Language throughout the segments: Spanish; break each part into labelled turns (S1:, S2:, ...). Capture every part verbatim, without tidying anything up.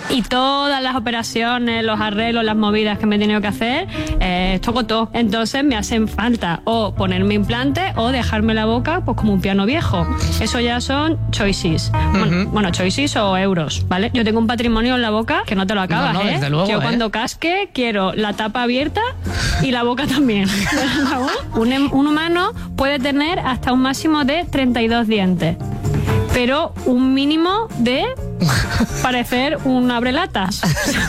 S1: Y todas las operaciones, los arreglos, las movidas que me he tenido que hacer, eh, toco todo. Entonces me hacen falta o ponerme implante o dejarme la boca pues como un piano viejo. Eso ya son choices. Uh-huh. Bueno, bueno, choices o euros, ¿vale? Yo tengo un patrimonio en la boca que no te lo acabas, no, no, ¿eh? Luego, Yo ¿eh? cuando casque quiero la tapa abierta y la boca también. un, un humano puede tener hasta un máximo de treinta y dos dientes, pero un mínimo de parecer un abrelatas.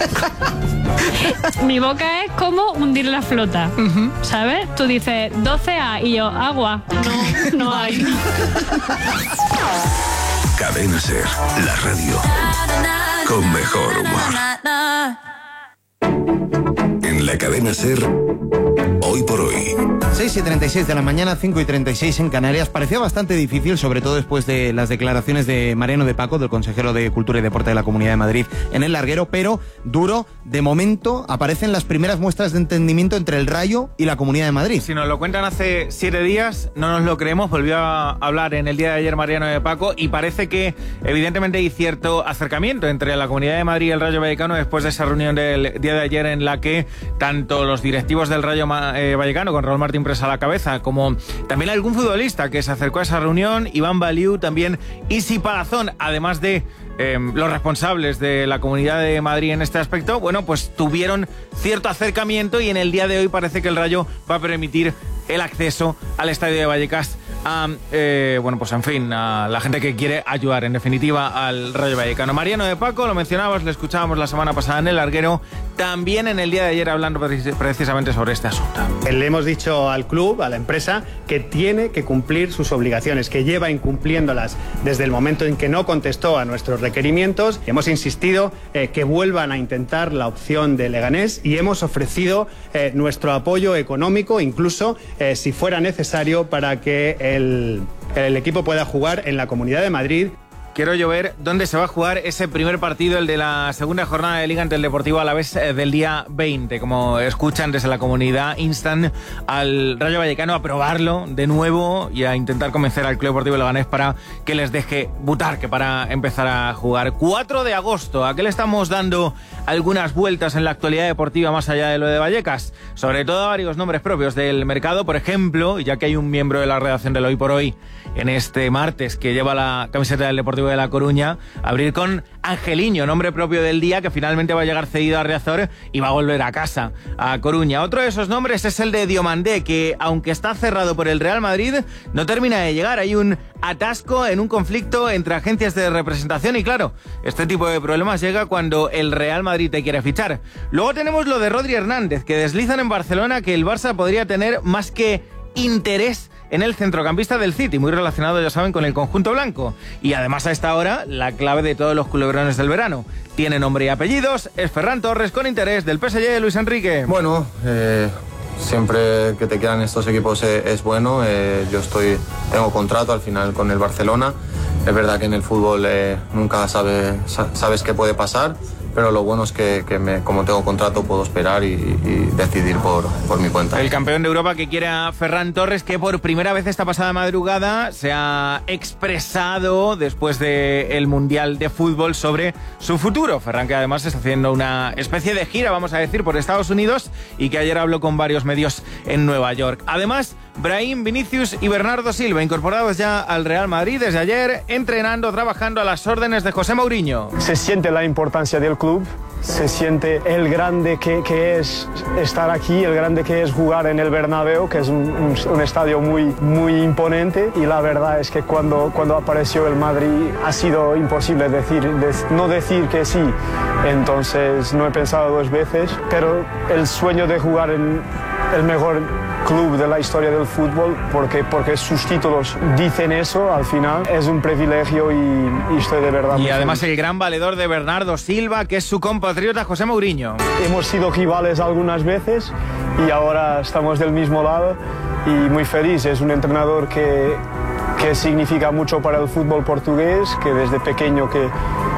S1: Mi boca es como hundir la flota, uh-huh. ¿sabes? Tú dices doce A y yo, agua. No, no hay.
S2: Cadena Ser, la radio con mejor humor. En la Cadena Ser, hoy por hoy.
S3: seis y treinta y seis de la mañana, cinco y treinta y seis en Canarias. Parecía bastante difícil, sobre todo después de las declaraciones de Mariano de Paco, del consejero de Cultura y Deporte de la Comunidad de Madrid, en el larguero, pero duro. De momento aparecen las primeras muestras de entendimiento entre el Rayo y la Comunidad de Madrid.
S4: Si nos lo cuentan hace siete días, no nos lo creemos. Volvió a hablar en el día de ayer Mariano de Paco y parece que evidentemente hay cierto acercamiento entre la Comunidad de Madrid y el Rayo Vallecano después de esa reunión del día de ayer en la que tanto los directivos del Rayo eh, Vallecano, con Raúl Martín Presa a la cabeza, como también algún futbolista que se acercó a esa reunión, Iván Baliu, también Isi Palazón, además de eh, los responsables de la Comunidad de Madrid en este aspecto, bueno, pues tuvieron cierto acercamiento y en el día de hoy parece que el Rayo va a permitir el acceso al estadio de Vallecas a, eh, bueno, pues en fin, a la gente que quiere ayudar, en definitiva, al Rayo Vallecano. Mariano de Paco, lo mencionabas, lo escuchábamos la semana pasada en el larguero, también en el día de ayer hablando precisamente sobre este asunto.
S5: Le hemos dicho al club, a la empresa, que tiene que cumplir sus obligaciones, que lleva incumpliéndolas desde el momento en que no contestó a nuestros requerimientos. Hemos insistido eh, que vuelvan a intentar la opción de Leganés y hemos ofrecido eh, nuestro apoyo económico, incluso eh, si fuera necesario, para que el, el equipo pueda jugar en la Comunidad de Madrid.
S4: Quiero yo ver dónde se va a jugar ese primer partido, el de la segunda jornada de Liga ante el Deportivo Alavés eh, del día veinte. Como escuchan desde la comunidad, instan al Rayo Vallecano a probarlo de nuevo y a intentar convencer al Club Deportivo Leganés para que les deje Butarque para empezar a jugar. cuatro de agosto, ¿a qué le estamos dando algunas vueltas en la actualidad deportiva más allá de lo de Vallecas? Sobre todo a varios nombres propios del mercado, por ejemplo, ya que hay un miembro de la redacción del Hoy por Hoy en este martes que lleva la camiseta del Deportivo de La Coruña, abrir con Angeliño, nombre propio del día, que finalmente va a llegar cedido a Riazor y va a volver a casa, a Coruña. Otro de esos nombres es el de Diomandé, que aunque está cerrado por el Real Madrid, no termina de llegar. Hay un atasco en un conflicto entre agencias de representación y claro, este tipo de problemas llega cuando el Real Madrid te quiere fichar. Luego tenemos lo de Rodri Hernández, que deslizan en Barcelona que el Barça podría tener más que interés en el centrocampista del City, muy relacionado, ya saben, con el conjunto blanco. Y además a esta hora, la clave de todos los culebrones del verano. Tiene nombre y apellidos, es Ferran Torres con interés del P S G de Luis Enrique.
S6: Bueno, eh, siempre que te quedan estos equipos es, es bueno. Eh, yo estoy, tengo contrato al final con el Barcelona. Es verdad que en el fútbol eh, nunca sabe, sabes qué puede pasar, pero lo bueno es que, que me, como tengo contrato puedo esperar y, y decidir por, por mi cuenta.
S4: El campeón de Europa que quiere a Ferran Torres, que por primera vez esta pasada madrugada se ha expresado después del Mundial de Fútbol sobre su futuro. Ferran, que además está haciendo una especie de gira, vamos a decir, por Estados Unidos y que ayer habló con varios medios en Nueva York. Además, Brahim, Vinicius y Bernardo Silva, incorporados ya al Real Madrid desde ayer, entrenando, trabajando a las órdenes de José Mourinho.
S7: Se siente la importancia del club, se siente el grande que, que es estar aquí, el grande que es jugar en el Bernabéu, que es un, un, un estadio muy, muy imponente, y la verdad es que cuando, cuando apareció el Madrid ha sido imposible decir, de, no decir que sí, entonces no he pensado dos veces, pero el sueño de jugar en el mejor club de la historia del fútbol, porque, porque sus títulos dicen eso al final, es un privilegio y, y estoy de verdad.
S4: Y además feliz. El gran valedor de Bernardo Silva, que es su compatriota José Mourinho.
S7: Hemos sido rivales algunas veces y ahora estamos del mismo lado y muy feliz. Es un entrenador que, que significa mucho para el fútbol portugués, que desde pequeño que,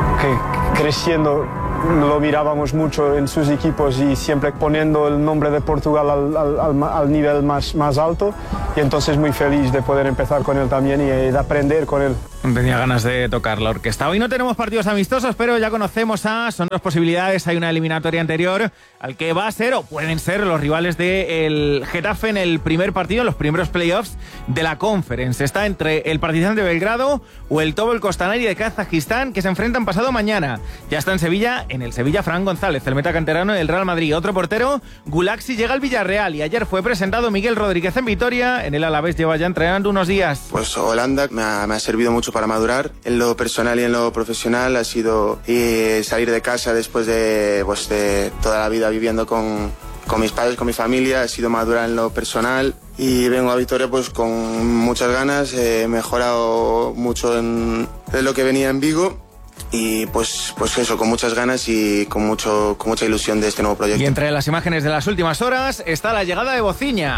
S7: que creciendo lo mirábamos mucho en sus equipos y siempre poniendo el nombre de Portugal al, al, al nivel más, más alto, y entonces muy feliz de poder empezar con él también y de aprender con él.
S4: Tenía ganas de tocar la orquesta. Hoy no tenemos partidos amistosos, pero ya conocemos a... Son dos posibilidades. Hay una eliminatoria anterior al que va a ser, o pueden ser, los rivales del Getafe en el primer partido, en los primeros playoffs de la Conference. Está entre el Partizan de Belgrado o el Tobol Kostanay de Kazajistán, que se enfrentan pasado mañana. Ya está en Sevilla, en el Sevilla, Fran González, el meta canterano del Real Madrid. Otro portero, Gulaxi, llega al Villarreal, y ayer fue presentado Miguel Rodríguez en Vitoria. En el Alavés lleva ya entrenando unos días.
S8: Pues Holanda me ha, me ha servido mucho para madurar en lo personal y en lo profesional. Ha sido eh, salir de casa después de, pues, de toda la vida viviendo con, con mis padres, con mi familia. Ha sido madurar en lo personal y vengo a Vitoria pues con muchas ganas. He mejorado mucho en, en lo que venía en Vigo. Y pues, pues eso, con muchas ganas y con, mucho, con mucha ilusión de este nuevo proyecto.
S4: Y entre las imágenes de las últimas horas está la llegada de Bociña.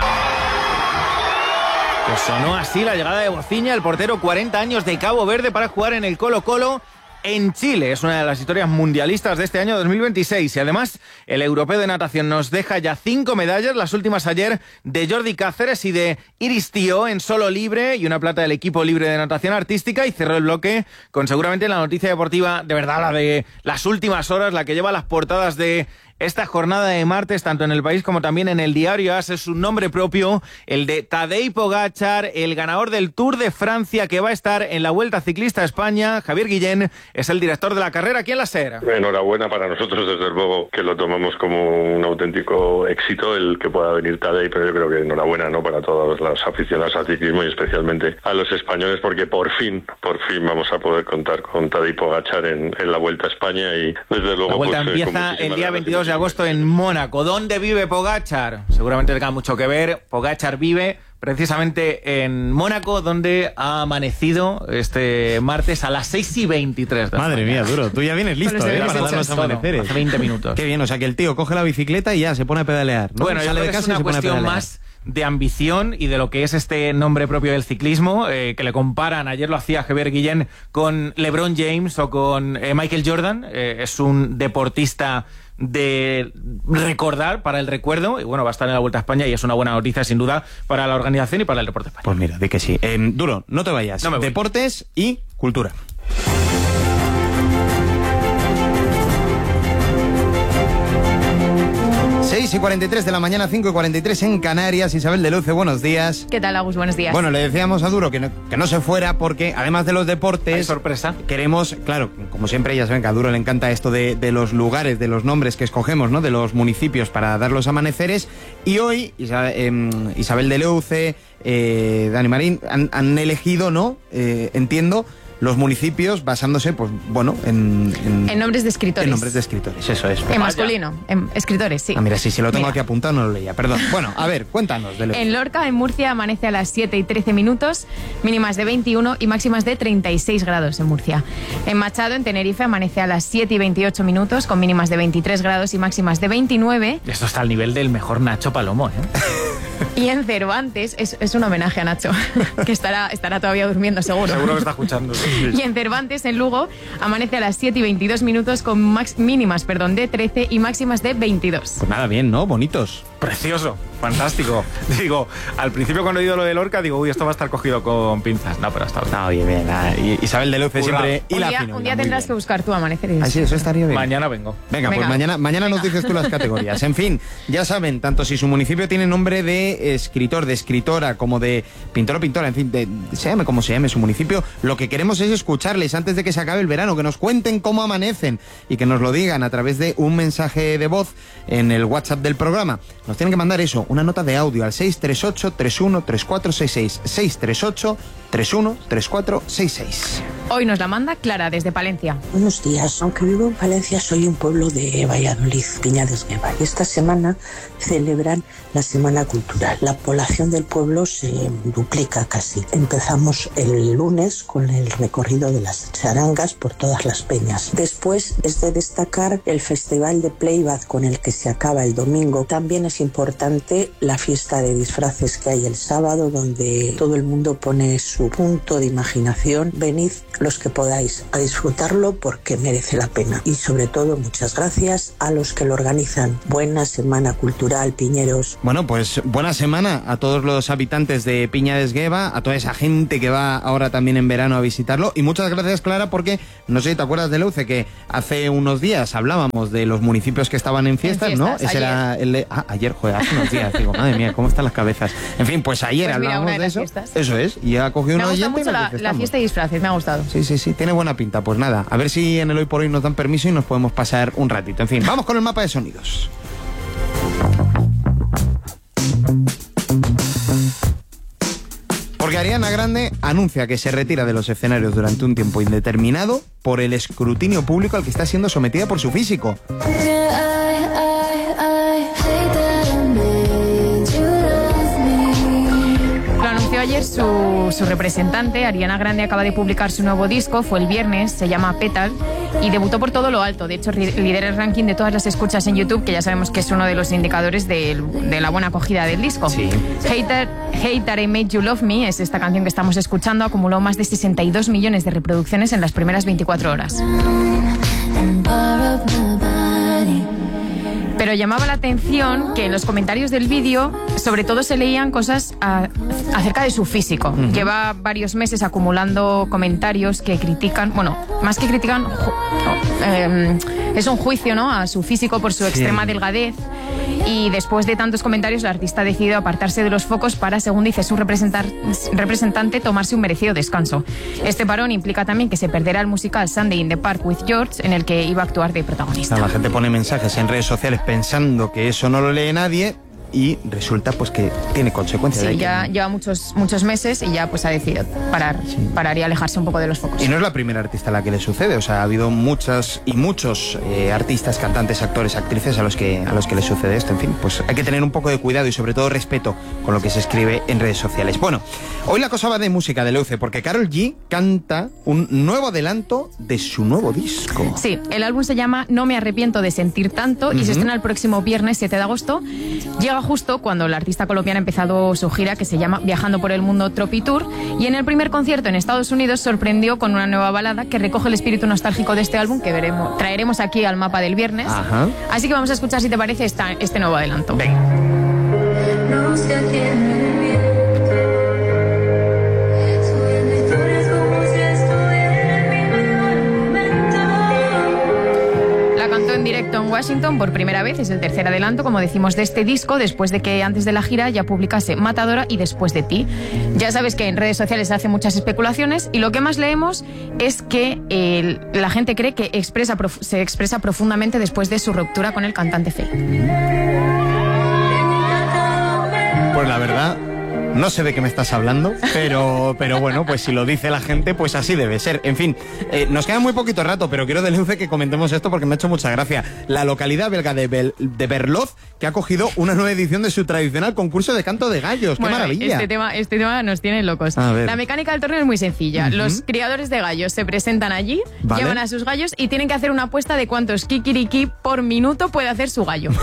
S4: Pues sonó así la llegada de Bociña, el portero, cuarenta años, de Cabo Verde, para jugar en el Colo-Colo en Chile. Es una de las historias mundialistas de este año dos mil veintiséis. Y además, el europeo de natación nos deja ya cinco medallas, las últimas ayer de Jordi Cáceres y de Iris Tío en solo libre, y una plata del equipo libre de natación artística. Y cerró el bloque con seguramente la noticia deportiva, de verdad, la de las últimas horas, la que lleva las portadas de esta jornada de martes, tanto en El País como también en el diario AS. Es un nombre propio, el de Tadej Pogačar, el ganador del Tour de Francia, que va a estar en la Vuelta Ciclista a España. Javier Guillén es el director de la carrera aquí en la SER.
S9: Enhorabuena para nosotros, desde luego, que lo tomamos como un auténtico éxito el que pueda venir Tadej, pero yo creo que enhorabuena, ¿no?, para todos los aficionados al ciclismo y especialmente a los españoles, porque por fin, por fin vamos a poder contar con Tadej Pogačar en, en la Vuelta a España. Y desde luego,
S4: la Vuelta
S9: pues,
S4: empieza el día veintidós de agosto en Mónaco. ¿Dónde vive Pogačar? Seguramente tenga mucho que ver. Pogačar vive precisamente en Mónaco, donde ha amanecido este martes a las seis y veintitrés.
S3: Madre mía, Duro, tú ya vienes listo, ¿eh?, para dar los amaneceres.
S4: Hace veinte minutos.
S3: Qué bien, o sea que el tío coge la bicicleta y ya se pone a pedalear, ¿no?
S4: Bueno,
S3: sale de casa
S4: es una
S3: y se pone a
S4: cuestión
S3: pedalear.
S4: más de ambición y de lo que es este nombre propio del ciclismo, eh, que le comparan, ayer lo hacía Javier Guillén, con LeBron James o con eh, Michael Jordan. Eh, es un deportista de recordar, para el recuerdo, y bueno, va a estar en la Vuelta a España y es una buena noticia sin duda para la organización y para el deporte español.
S3: Pues mira, de que sí. Eh, Duro, no te vayas.
S4: No me voy.
S3: Deportes y cultura. seis y cuarenta y tres de la mañana, cinco y cuarenta y tres en Canarias. Isabel de Luce, buenos días.
S10: ¿Qué tal, Agus? Buenos días.
S3: Bueno, le decíamos a Duro que no, que no se fuera porque, además de los deportes...
S4: ¿Hay sorpresa?
S3: Queremos, claro, como siempre, ya saben que a Duro le encanta esto de, de los lugares, de los nombres que escogemos, ¿no?, de los municipios para dar los amaneceres. Y hoy, Isa, eh, Isabel de Luce, eh, Dani Marín, han, han elegido, ¿no?, eh, entiendo, los municipios basándose, pues, bueno, en... En,
S10: en nombres de escritores.
S3: En nombres de escritores, eso es.
S10: En masculino, en escritores, sí.
S3: Ah, mira, sí, si lo tengo
S10: Mira.
S3: aquí apuntado no lo leía, perdón. Bueno, a ver, cuéntanos. De
S10: En Lorca, en Murcia, amanece a las siete y trece minutos, mínimas de veintiuno y máximas de treinta y seis grados en Murcia. En Machado, en Tenerife, amanece a las siete y veintiocho minutos, con mínimas de veintitrés grados y máximas de veintinueve.
S4: Esto está al nivel del mejor Nacho Palomo, ¿eh?
S10: Y en Cervantes, es, es un homenaje a Nacho, que estará, estará todavía durmiendo, seguro.
S4: Seguro que está escuchando.
S10: Y en Cervantes, en Lugo, amanece a las siete y veintidós minutos, con max, mínimas perdón, de trece y máximas de veintidós.
S3: Pues nada, bien, ¿no? Bonitos.
S4: Precioso, fantástico. Digo, al principio cuando he oído lo de Lorca, digo, uy, esto va a estar cogido con pinzas. No, pero hasta
S3: No, bien, bien. Nada. Y Isabel de Luce
S4: Currado.
S3: siempre... Y
S10: Un
S3: la
S10: día,
S3: fino,
S10: un día
S3: muy
S10: tendrás
S3: bien.
S10: que buscar tu amaneceres.
S3: Ah, sí, eso estaría bien.
S4: mañana vengo.
S3: Venga,
S10: Venga.
S3: pues mañana, mañana nos
S10: Venga.
S3: dices tú las categorías. En fin, ya saben, tanto si su municipio tiene nombre de escritor, de escritora, como de pintor o pintora, en fin, de, se llame como se llame su municipio, lo que queremos es escucharles antes de que se acabe el verano, que nos cuenten cómo amanecen y que nos lo digan a través de un mensaje de voz en el WhatsApp del programa. Nos tienen que mandar eso, una nota de audio al seis tres ocho, tres uno, tres cuatro seis seis, seis tres ocho, tres uno, tres cuatro seis seis.
S10: Hoy nos la manda Clara, desde Palencia.
S11: Buenos días. Aunque vivo en Palencia, soy un pueblo de Valladolid, Piñades Gueva. Y esta semana celebran la Semana Cultural. La población del pueblo se duplica casi. Empezamos el lunes con el recorrido de las charangas por todas las peñas. Después es de destacar el Festival de Playback con el que se acaba el domingo. También es más importante, la fiesta de disfraces que hay el sábado, donde todo el mundo pone su punto de imaginación. Venid los que podáis a disfrutarlo porque merece la pena. Y sobre todo, muchas gracias a los que lo organizan. Buena semana cultural, piñeros.
S3: Bueno, pues buena semana a todos los habitantes de Piña de Esgueva, a toda esa gente que va ahora también en verano a visitarlo. Y muchas gracias, Clara, porque no sé si te acuerdas de Leuce, que hace unos días hablábamos de los municipios que estaban en fiestas, en fiestas ¿no? Ese ayer. era el de... Ah, ayer, joder, hace unos días. Digo, madre mía, ¿cómo están las cabezas? En fin, pues ayer pues mira, hablábamos de, de eso. Fiestas. Eso es, y ha cogido una oyente.
S10: Me gusta mucho la, la fiesta de disfraces, me ha gustado.
S3: Sí, sí, sí, tiene buena pinta. Pues nada, a ver si en el Hoy por Hoy nos dan permiso y nos podemos pasar un ratito. En fin, vamos con el mapa de sonidos. Porque Ariana Grande anuncia que se retira de los escenarios durante un tiempo indeterminado por el escrutinio público al que está siendo sometida por su físico.
S10: Ayer su, su representante, Ariana Grande, acaba de publicar su nuevo disco, fue el viernes, se llama Petal, y debutó por todo lo alto. De hecho, lidera el ranking de todas las escuchas en YouTube, que ya sabemos que es uno de los indicadores de, de la buena acogida del disco. Sí. Hater, Hater I Made You Love Me es esta canción que estamos escuchando, acumuló más de sesenta y dos millones de reproducciones en las primeras veinticuatro horas. Pero llamaba la atención que en los comentarios del vídeo sobre todo se leían cosas a, acerca de su físico. Uh-huh. Lleva varios meses acumulando comentarios que critican, bueno, más que critican, ju- eh, es un juicio, ¿no?, a su físico por su sí. extrema delgadez. Y después de tantos comentarios, la artista ha decidido apartarse de los focos para, según dice su representante, tomarse un merecido descanso. Este parón implica también que se perderá el musical Sunday in the Park with George, en el que iba a actuar de protagonista.
S3: La gente pone mensajes en redes sociales pensando que eso no lo lee nadie y resulta pues que tiene consecuencias.
S10: Sí,
S3: de
S10: ya
S3: que...
S10: lleva muchos, muchos meses y ya pues ha decidido parar, sí. parar y alejarse un poco de los focos.
S3: Y no es la primera artista a la que le sucede, o sea, ha habido muchas y muchos eh, artistas, cantantes, actores, actrices a los que a los que les sucede esto. En fin, pues hay que tener un poco de cuidado y sobre todo respeto con lo que se escribe en redes sociales. Bueno, hoy la cosa va de música, de Leuce, porque Karol G canta un nuevo adelanto de su nuevo disco.
S10: Sí, el álbum se llama No me arrepiento de sentir tanto uh-huh. y se estrena el próximo viernes siete de agosto. Llega justo cuando la artista colombiana ha empezado su gira que se llama Viajando por el Mundo Tropi Tour, y en el primer concierto en Estados Unidos sorprendió con una nueva balada que recoge el espíritu nostálgico de este álbum que veremos, traeremos aquí al mapa del viernes. Ajá. Así que vamos a escuchar, si te parece, esta, este nuevo adelanto.
S3: Venga.
S12: No sé a quién
S10: en directo en Washington por primera vez, es el tercer adelanto, como decimos, de este disco, después de que antes de la gira ya publicase Matadora y Después de ti. Ya sabes que en redes sociales se hacen muchas especulaciones y lo que más leemos es que eh, la gente cree que expresa, se expresa profundamente después de su ruptura con el cantante Feid.
S3: Pues la verdad, no sé de qué me estás hablando, pero, pero bueno, pues si lo dice la gente, pues así debe ser. En fin, eh, nos queda muy poquito rato, pero quiero de Leuce que comentemos esto porque me ha hecho mucha gracia. La localidad belga de, Bel, de Berloz, que ha cogido una nueva edición de su tradicional concurso de canto de gallos. ¡Qué bueno, maravilla!
S10: Este tema, este tema nos tiene locos. La mecánica del torneo es muy sencilla. Uh-huh. Los criadores de gallos se presentan allí, ¿vale?, llevan a sus gallos y tienen que hacer una apuesta de cuántos kikiriki por minuto puede hacer su gallo.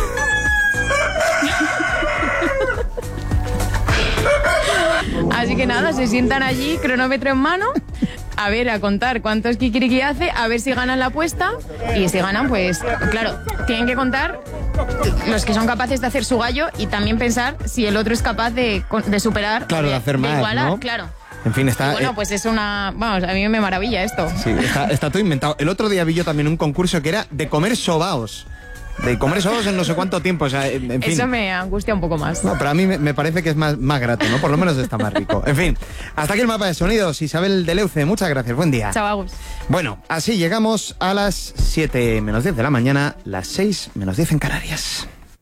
S10: Así que nada, se sientan allí, cronómetro en mano, a ver, a contar cuántos kikiriki hace, a ver si ganan la apuesta, y si ganan, pues, claro, tienen que contar los que son capaces de hacer su gallo y también pensar si el otro es capaz de, de superar,
S3: claro, de, de hacer más, de igualar,
S10: ¿no? Claro.
S3: En fin, está...
S10: Y bueno,
S3: eh,
S10: pues es una... Vamos, a mí me maravilla esto.
S3: Sí, está, está todo inventado. El otro día vi yo también un concurso que era de comer sobaos. De comer sobaos en no sé cuánto tiempo, o sea, en, en fin.
S10: Eso me angustia un poco más.
S3: No, pero a mí me, me parece que es más, más grato, ¿no? Por lo menos está más rico. En fin, hasta aquí el mapa de sonidos. Isabel de Leuce, muchas gracias, buen día.
S10: Chao, Agus.
S3: Bueno, así llegamos a las siete menos diez de la mañana, las seis menos diez en Canarias.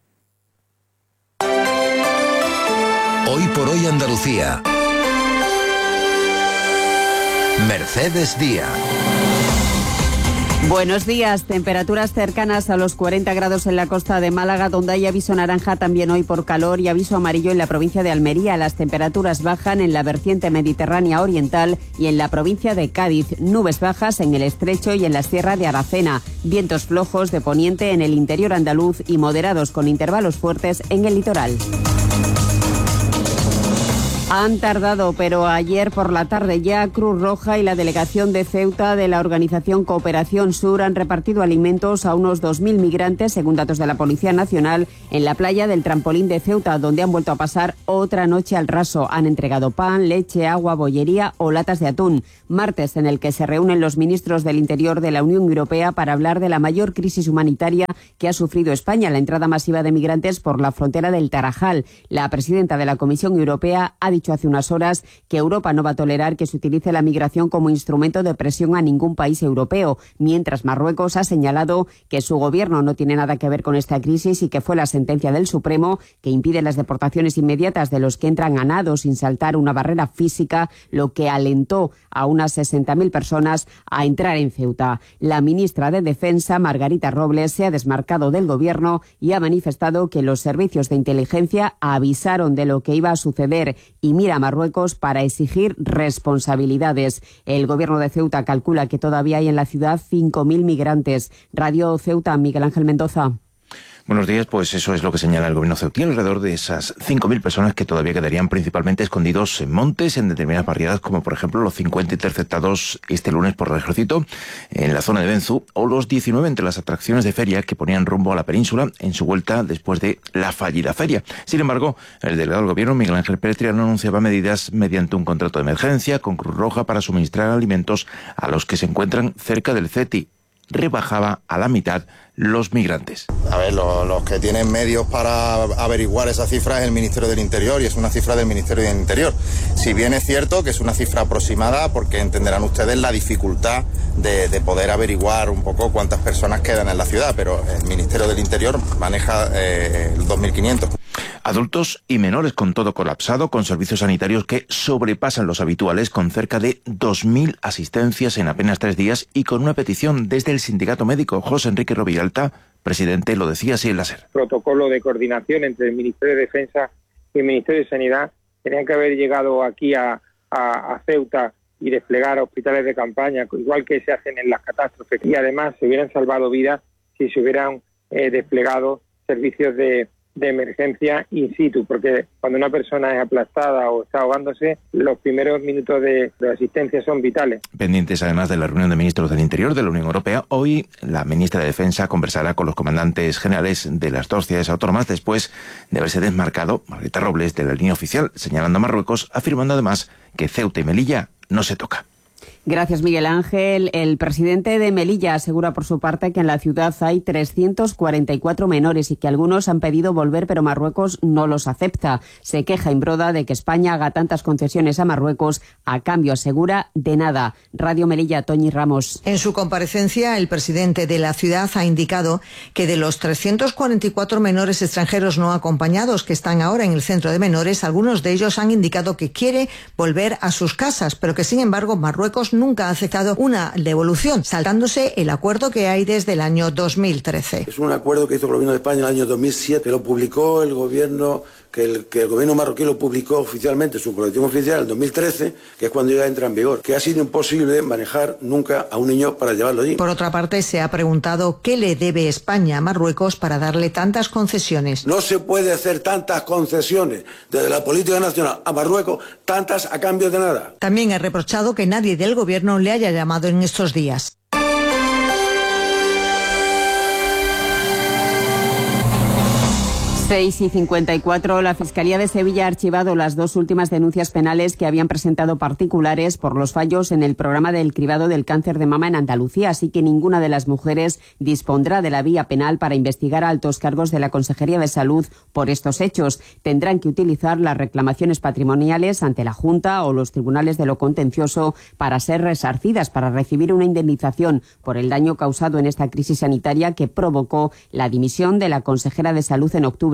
S2: Hoy por hoy Andalucía. Mercedes Díaz.
S13: Buenos días. Temperaturas cercanas a los cuarenta grados en la costa de Málaga, donde hay aviso naranja también hoy por calor y aviso amarillo en la provincia de Almería. Las temperaturas bajan en la vertiente mediterránea oriental y en la provincia de Cádiz. Nubes bajas en el estrecho y en la sierra de Aracena. Vientos flojos de poniente en el interior andaluz y moderados con intervalos fuertes en el litoral. Han tardado, pero ayer por la tarde ya Cruz Roja y la delegación de Ceuta de la organización Cooperación Sur han repartido alimentos a unos dos mil migrantes, según datos de la Policía Nacional, en la playa del Trampolín de Ceuta, donde han vuelto a pasar otra noche al raso. Han entregado pan, leche, agua, bollería o latas de atún. Martes en el que se reúnen los ministros del Interior de la Unión Europea para hablar de la mayor crisis humanitaria que ha sufrido España, la entrada masiva de migrantes por la frontera del Tarajal. La presidenta de la Comisión Europea ha dicho hace unas horas que Europa no va a tolerar que se utilice la migración como instrumento de presión a ningún país europeo, mientras Marruecos ha señalado que su gobierno no tiene nada que ver con esta crisis y que fue la sentencia del Supremo que impide las deportaciones inmediatas de los que entran a nado sin saltar una barrera física, lo que alentó a unas sesenta mil personas a entrar en Ceuta. La ministra de Defensa, Margarita Robles, se ha desmarcado del gobierno y ha manifestado que los servicios de inteligencia avisaron de lo que iba a suceder y mira a Marruecos para exigir responsabilidades. El gobierno de Ceuta calcula que todavía hay en la ciudad cinco mil migrantes. Radio Ceuta, Miguel Ángel Mendoza.
S14: Buenos días, pues eso es lo que señala el gobierno ceutí, alrededor de esas cinco mil personas que todavía quedarían principalmente escondidos en montes, en determinadas barriadas, como por ejemplo los cincuenta interceptados este lunes por el ejército en la zona de Benzu, o los diecinueve entre las atracciones de feria que ponían rumbo a la península en su vuelta después de la fallida feria. Sin embargo, el delegado del gobierno, Miguel Ángel Pérez Triano, anunciaba medidas mediante un contrato de emergencia con Cruz Roja para suministrar alimentos a los que se encuentran cerca del CETI. Rebajaba a la mitad los migrantes.
S15: A ver, lo, los que tienen medios para averiguar esa cifra es el Ministerio del Interior, y es una cifra del Ministerio del Interior. Si bien es cierto que es una cifra aproximada, porque entenderán ustedes la dificultad de, de poder averiguar un poco cuántas personas quedan en la ciudad, pero el Ministerio del Interior maneja eh, el dos mil quinientos.
S14: Adultos y menores con todo colapsado, con servicios sanitarios que sobrepasan los habituales, con cerca de dos mil asistencias en apenas tres días y con una petición desde el sindicato médico. José Enrique Roviralta, presidente, lo decía así en la SER.
S16: Protocolo de coordinación entre el Ministerio de Defensa y el Ministerio de Sanidad tenían que haber llegado aquí a, a, a Ceuta y desplegar hospitales de campaña, igual que se hacen en las catástrofes, y además se hubieran salvado vidas si se hubieran eh, desplegado servicios de de emergencia in situ, porque cuando una persona es aplastada o está ahogándose, los primeros minutos de, de asistencia son vitales.
S14: Pendientes además de la reunión de ministros del Interior de la Unión Europea, hoy la ministra de Defensa conversará con los comandantes generales de las dos ciudades autónomas después de haberse desmarcado Margarita Robles de la línea oficial, señalando a Marruecos, afirmando además que Ceuta y Melilla no se toca.
S13: Gracias, Miguel Ángel. El presidente de Melilla asegura por su parte que en la ciudad hay trescientos cuarenta y cuatro menores y que algunos han pedido volver, pero Marruecos no los acepta. Se queja Imbroda de que España haga tantas concesiones a Marruecos a cambio, asegura, de nada. Radio Melilla, Toñi Ramos.
S17: En su comparecencia, el presidente de la ciudad ha indicado que de los trescientos cuarenta y cuatro menores extranjeros no acompañados que están ahora en el centro de menores, algunos de ellos han indicado que quiere volver a sus casas, pero que sin embargo Marruecos nunca ha aceptado una devolución, saltándose el acuerdo que hay desde el año dos mil trece.
S18: Es un acuerdo que hizo el gobierno de España en el año dos mil siete, que lo publicó el gobierno, que el, que el gobierno marroquí lo publicó oficialmente, su boletín oficial, en el dos mil trece, que es cuando ya entra en vigor, que ha sido imposible manejar nunca a un niño para llevarlo allí.
S17: Por otra parte, se ha preguntado qué le debe España a Marruecos para darle tantas concesiones.
S18: No se puede hacer tantas concesiones desde la política nacional a Marruecos, tantas a cambio de nada.
S17: También ha reprochado que nadie del gobierno le haya llamado en estos días.
S13: seis y cincuenta y cuatro, la Fiscalía de Sevilla ha archivado las dos últimas denuncias penales que habían presentado particulares por los fallos en el programa del cribado del cáncer de mama en Andalucía, así que ninguna de las mujeres dispondrá de la vía penal para investigar a altos cargos de la Consejería de Salud por estos hechos. Tendrán que utilizar las reclamaciones patrimoniales ante la Junta o los tribunales de lo contencioso para ser resarcidas, para recibir una indemnización por el daño causado en esta crisis sanitaria que provocó la dimisión de la consejera de Salud en octubre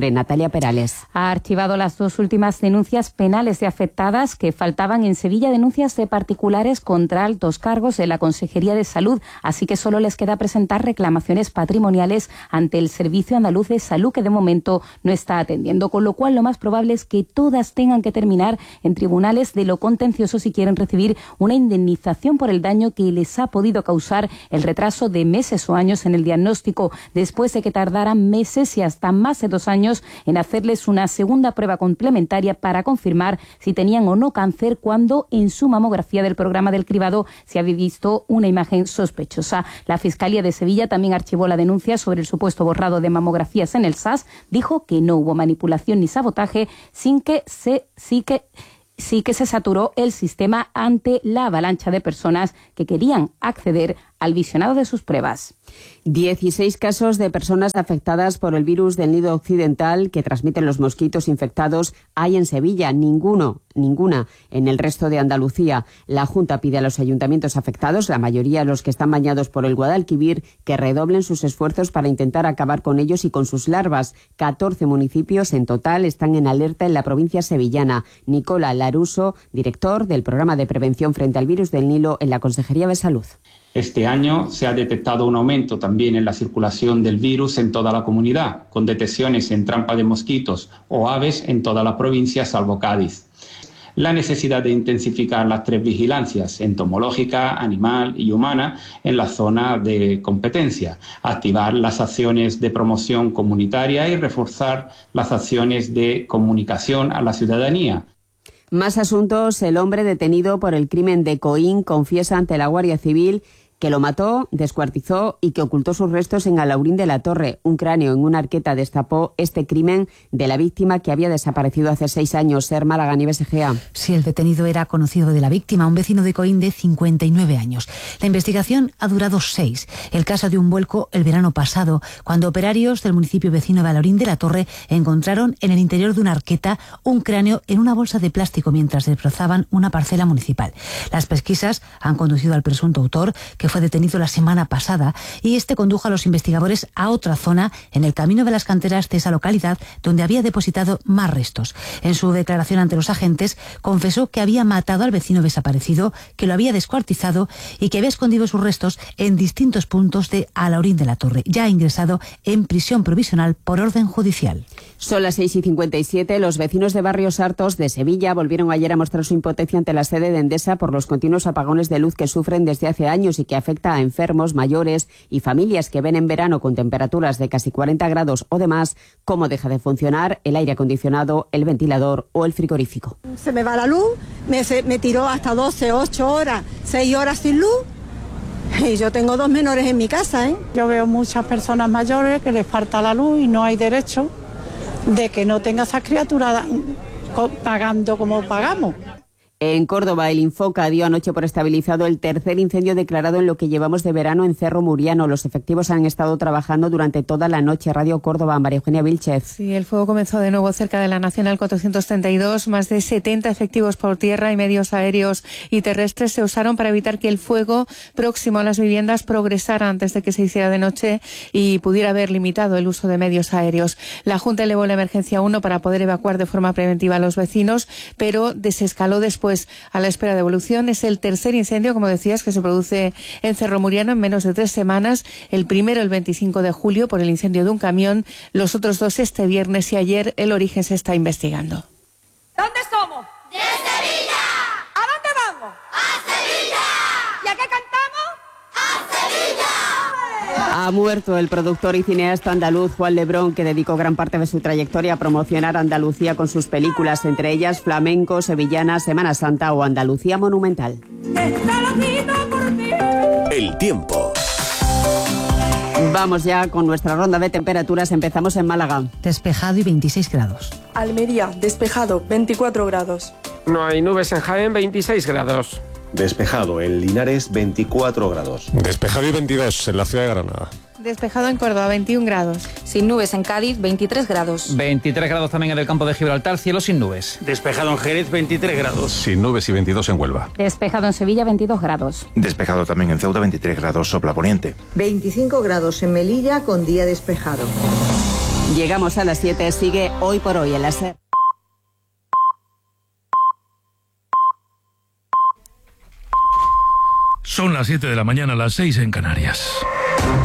S13: octubre. Natalia Perales.
S19: Ha archivado las dos últimas denuncias penales de afectadas que faltaban en Sevilla, denuncias de particulares contra altos cargos de la Consejería de Salud, así que solo les queda presentar reclamaciones patrimoniales ante el Servicio Andaluz de Salud, que de momento no está atendiendo, con lo cual lo más probable es que todas tengan que terminar en tribunales de lo contencioso si quieren recibir una indemnización por el daño que les ha podido causar el retraso de meses o años en el diagnóstico, después de que tardaran meses y hasta más de dos años en hacerles una segunda prueba complementaria para confirmar si tenían o no cáncer, cuando en su mamografía del programa del cribado se había visto una imagen sospechosa. La Fiscalía de Sevilla también archivó la denuncia sobre el supuesto borrado de mamografías en el S A S. Dijo que no hubo manipulación ni sabotaje, sin que se sí que sí que se saturó el sistema ante la avalancha de personas que querían acceder al visionado de sus pruebas.
S13: dieciséis casos de personas afectadas por el virus del nido occidental que transmiten los mosquitos infectados hay en Sevilla, ninguno, ninguna en el resto de Andalucía. La Junta pide a los ayuntamientos afectados, la mayoría los que están bañados por el Guadalquivir, que redoblen sus esfuerzos para intentar acabar con ellos y con sus larvas. catorce municipios en total están en alerta en la provincia sevillana. Nicola Laruso, director del Programa de Prevención frente al Virus del Nilo en la Consejería de Salud.
S20: Este año se ha detectado un aumento también en la circulación del virus en toda la comunidad, con detecciones en trampa de mosquitos o aves en toda la provincia, salvo Cádiz. La necesidad de intensificar las tres vigilancias, entomológica, animal y humana, en la zona de competencia, activar las acciones de promoción comunitaria y reforzar las acciones de comunicación a la ciudadanía.
S13: Más asuntos. El hombre detenido por el crimen de Coín confiesa ante la Guardia Civil que lo mató, descuartizó y que ocultó sus restos en Alaurín de la Torre. Un cráneo en una arqueta destapó este crimen de la víctima, que había desaparecido hace seis años. Ser Málaga, Nieves Egea.
S21: Sí, el detenido era conocido de la víctima, un vecino de Coín de cincuenta y nueve años. La investigación ha durado seis. El caso dio un vuelco el verano pasado, cuando operarios del municipio vecino de Alaurín de la Torre encontraron en el interior de una arqueta un cráneo en una bolsa de plástico mientras desbrozaban una parcela municipal. Las pesquisas han conducido al presunto autor, que fue detenido la semana pasada, y este condujo a los investigadores a otra zona en el camino de las canteras de esa localidad, donde había depositado más restos. En su declaración ante los agentes confesó que había matado al vecino desaparecido, que lo había descuartizado y que había escondido sus restos en distintos puntos de Alaurín de la Torre. Ya ha ingresado en prisión provisional por orden judicial.
S13: Son las seis y cincuenta y siete. Los vecinos de Barrios Hartos de Sevilla volvieron ayer a mostrar su impotencia ante la sede de Endesa por los continuos apagones de luz que sufren desde hace años y que afecta a enfermos, mayores y familias que ven en verano con temperaturas de casi cuarenta grados o demás cómo deja de funcionar el aire acondicionado, el ventilador o el frigorífico.
S22: Se me va la luz, me, se, me tiró hasta doce, ocho horas, seis horas sin luz. Y yo tengo dos menores en mi casa, ¿eh?
S23: Yo veo muchas personas mayores que les falta la luz y no hay derecho de que no tenga esas criaturas pagando como pagamos.
S13: En Córdoba, el Infoca dio anoche por estabilizado el tercer incendio declarado en lo que llevamos de verano en Cerro Muriano. Los efectivos han estado trabajando durante toda la noche. Radio Córdoba, María Eugenia Vilchez.
S24: Sí, el fuego comenzó de nuevo cerca de la Nacional cuatrocientos treinta y dos. Más de setenta efectivos por tierra y medios aéreos y terrestres se usaron para evitar que el fuego próximo a las viviendas progresara antes de que se hiciera de noche y pudiera haber limitado el uso de medios aéreos. La Junta elevó la emergencia uno para poder evacuar de forma preventiva a los vecinos, pero desescaló después a la espera de evolución. Es el tercer incendio, como decías, que se produce en Cerro Muriano en menos de tres semanas. El primero el veinticinco de julio por el incendio de un camión, los otros dos este viernes y ayer. El origen se está investigando.
S25: ¿Dónde somos? ¡De Sevilla! ¿A dónde vamos? ¡A Sevilla! ¿Y a qué cantamos? ¡A Sevilla!
S13: Ha muerto el productor y cineasta andaluz Juan Lebrón, que dedicó gran parte de su trayectoria a promocionar Andalucía con sus películas, entre ellas Flamenco, Sevillana, Semana Santa o Andalucía Monumental.
S2: El tiempo.
S13: Vamos ya con nuestra ronda de temperaturas. Empezamos en Málaga.
S21: Despejado y veintiséis grados.
S26: Almería, despejado, veinticuatro grados.
S27: No hay nubes en Jaén, veintiséis grados.
S28: Despejado en Linares, veinticuatro grados.
S29: Despejado y veintidós en la ciudad de Granada.
S24: Despejado en Córdoba, veintiún grados.
S30: Sin nubes en Cádiz, veintitrés grados.
S4: veintitrés grados también en el campo de Gibraltar, cielo sin nubes.
S31: Despejado en Jerez, veintitrés grados.
S29: Sin nubes y veintidós en Huelva.
S19: Despejado en Sevilla, veintidós grados.
S14: Despejado también en Ceuta, veintitrés grados sopla poniente.
S32: veinticinco grados en Melilla con día despejado.
S13: Llegamos a las siete, sigue Hoy por Hoy en la SER.
S1: Son las siete de la mañana, las seis en Canarias.